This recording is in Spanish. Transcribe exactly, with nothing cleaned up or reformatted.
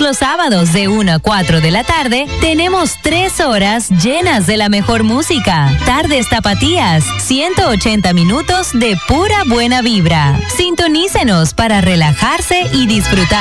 los sábados de una a cuatro de la tarde tenemos tres horas llenas de la mejor música. Tardes Tapatías, ciento ochenta minutos de pura buena vibra. Sintonícenos para relajarse y disfrutar.